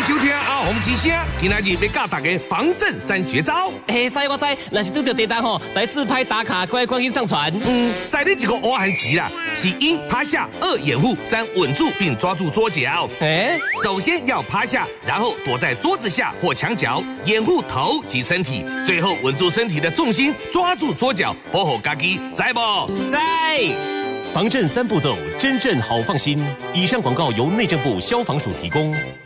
收听阿红之声，今仔日要教大家防震3绝招。 知我知，若是拄到地震吼，来自拍打卡，快赶紧上传。 在你这个乌汉棋啦，是1趴下，2掩护，3稳住并抓住桌角。首先要趴下，然后躲在桌子下或墙角，掩护头及身体，最后稳住身体的重心，抓住桌角，保护自己，知不？ 在。 防震3步骤，真正好放心。以上广告由内政部消防署提供。